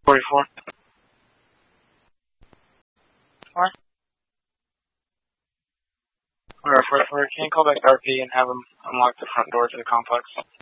44. What? Alright, 44. Can you call back RP and have them unlock the front door to the complex?